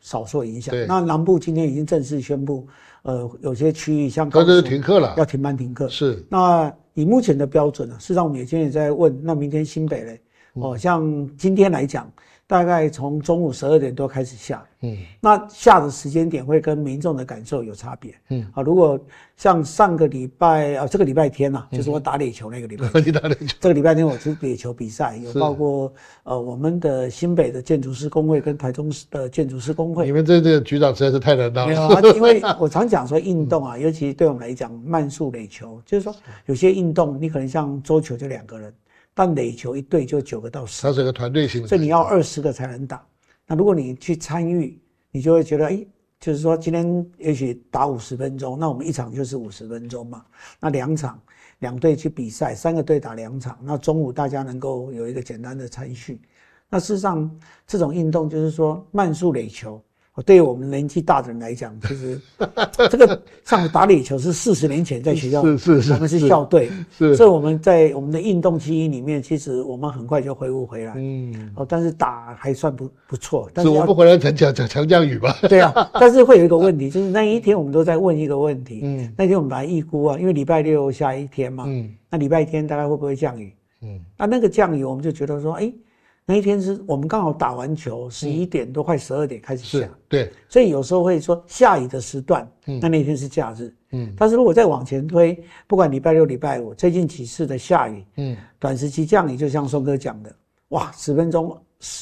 少受影响。 对， 那南部今天已经正式宣布，有些区域像高雄停课了， 要停班停课。 是。 那以目前的标准事实上我们今天也在问，那明天新北嘞，像今天来讲，大概从中午12点多开始下，那下的时间点会跟民众的感受有差别，如果像上个礼拜这个礼拜天就是我打垒球那个礼拜天， 你打垒球， 这个礼拜天我是垒球比赛，有包括我们的新北的建筑师工会跟台中的建筑师工会。 你们这个局长实在是太难当了。 没有因为我常讲说运动尤其对我们来讲，慢速垒球，就是说有些运动你可能像桌球就2个人。但垒球一队就9个到10个， 它是个团队性的， 所以你要20个才能打。那如果你去参与，你就会觉得，就是说今天也许打50分钟，那我们一场就是50分钟嘛。那2场2队去比赛，3个队打2场，那中午大家能够有一个简单的餐叙。那事实上，这种运动就是说慢速垒球。对于我们年纪大的人来讲，其实这个上打垒球是40年前在学校， 是我们是校队， 所以我们在我们的运动基因里面，其实我们很快就恢复回来，但是打还算不错。但是我不回来强降雨吧？ 对啊，但是会有一个问题，就是那一天我们都在问一个问题，那天我们本来预估因为礼拜6下一天嘛，那礼拜天大概会不会降雨？那个降雨我们就觉得说，那一天是我们刚好打完球，11点多快12点开始下， 对， 所以有时候会说下雨的时段，那天是假日，但是如果再往前推，不管礼拜6、礼拜5，最近几次的下雨，短时期降雨，就像松哥讲的，哇，10分钟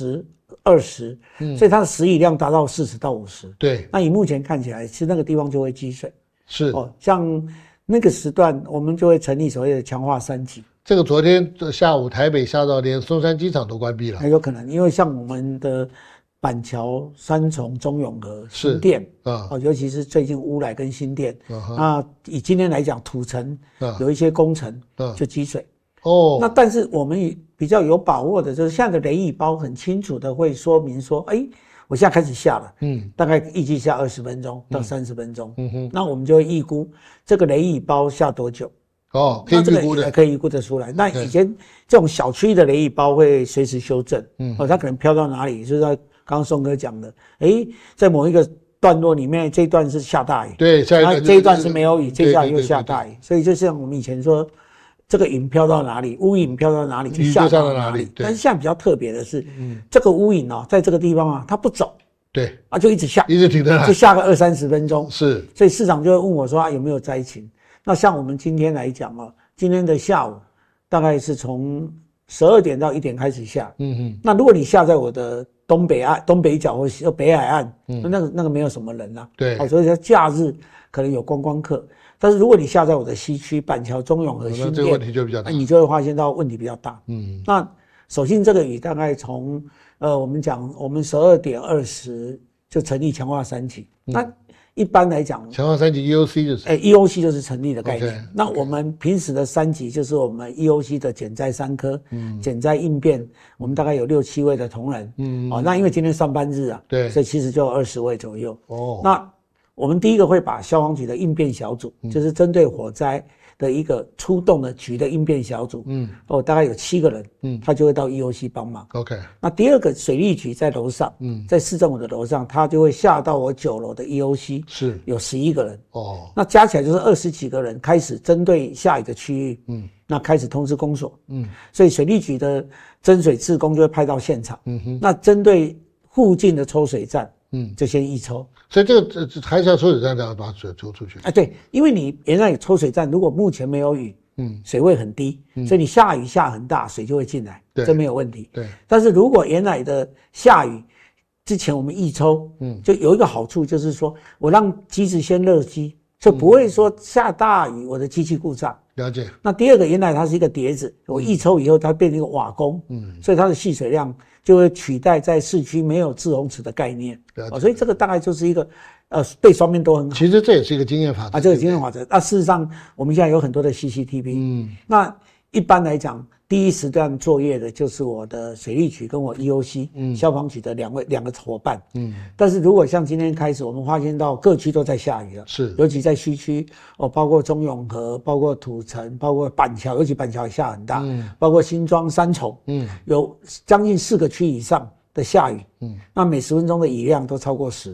10、20，所以它的时雨量达到40到50， 对， 那以目前看起来，其实那个地方就会积水， 是像那个时段，我们就会成立所谓的强化3级。 这个昨天下午台北下到连松山机场都关闭了， 很有可能，因为像我们的板桥、三重、中永和、新店尤其是最近乌来跟新店，那以今天来讲，土城有一些工程就积水那但是我们比较有把握的就是现在的雷雨包很清楚的会说明说，我现在开始下了，大概预计下20分钟到30分钟，那我们就会预估这个雷雨包下多久。 可以预估的， 可以预估得出来。那以前这种小区的雷雨包会随时修正，它可能飘到哪里，就是刚刚松哥讲的，在某一个段落里面，这一段是下大雨， 对， 这一段是没有雨，这一下又下大雨，所以就像我们以前说，这个云飘到哪里，乌云飘到哪里就下到哪里。但是现在比较特别的是，这个乌云在这个地方它不走， 对就一直下， 一直停在那， 就下个20-30分钟， 是， 所以市长就会问我说有没有灾情。那像我们今天来讲今天的下午大概是从12点到1点开始下，那如果你下在我的东北角或北海岸，那个没有什么人对， 所以说假日可能有观光客，但是如果你下在我的西区板桥、中永和、新店， 这个问题就比较大， 你就会发现到问题比较大。那首先这个雨大概从我们12点20就成立强化3级，那一般来讲， 强化3级 EOC 就是 EOC 就是成立的概念。那我们平时的3级就是我们 EOC 的减灾3科，减灾应变，我们大概有6、7位的同仁，那因为今天上班日对， 所以其实就有20位左右。那我们第一个会把消防局的应变小组，就是针对火灾的一个出动的局的应变小组，大概有7个人，他就会到 EOC 帮忙。 OK， 那第二个水利局在楼上，在市政府的楼上，他就会下到我9楼的 EOC， 是有11个人。那加起来就是20几个人，开始针对下雨的区域，那开始通知公所，所以水利局的增水志工就会派到现场，那针对附近的抽水站，就先预抽。 所以这个还是要抽水站这样把水抽出去。 对，因为你原来有抽水站，如果目前没有雨，水位很低，所以你下雨下很大，水就会进来，这没有问题。 对。 但是如果原来的下雨之前我们预抽，就有一个好处就是说，我让机子先热机，就不会说下大雨我的机器故障。 了解。 那第二个，原来它是一个碟子，我预抽以后它变成一个瓦工，所以它的蓄水量就会取代在市区没有滞洪池的概念，所以这个大概就是一个对双面都很好。 其实这也是一个经验法则这个经验法则。那事实上我们现在有很多的 CCTV，那一般来讲，第一时段作业的就是我的水利局跟我 EOC，消防局的两个伙伴，但是如果像今天开始，我们发现到各区都在下雨了，是，尤其在西区包括中永和，包括土城，包括板桥，尤其板桥也下很大，包括新庄、三重，有将近4个区以上的下雨，那每10分钟的雨量都超过10。